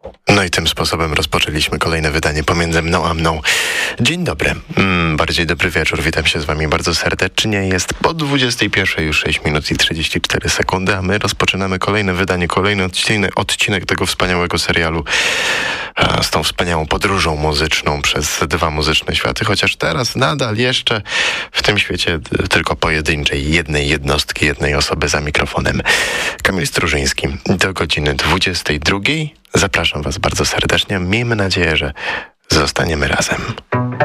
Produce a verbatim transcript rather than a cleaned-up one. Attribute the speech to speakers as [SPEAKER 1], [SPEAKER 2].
[SPEAKER 1] No i tym sposobem rozpoczęliśmy kolejne wydanie Pomiędzy mną a mną. Dzień dobry, mm, bardziej dobry wieczór, witam się z wami bardzo serdecznie. Jest po dwudziestej pierwszej już sześć minut i trzydzieści cztery sekundy, a my rozpoczynamy kolejne wydanie, kolejny odcinek, odcinek tego wspaniałego serialu a, z tą wspaniałą podróżą muzyczną przez dwa muzyczne światy, chociaż teraz nadal jeszcze w tym świecie tylko pojedynczej, jednej jednostki, jednej osoby za mikrofonem. Kamil Strużyński do godziny dwudziestej drugiej. Zapraszam was bardzo serdecznie. Miejmy nadzieję, że zostaniemy razem.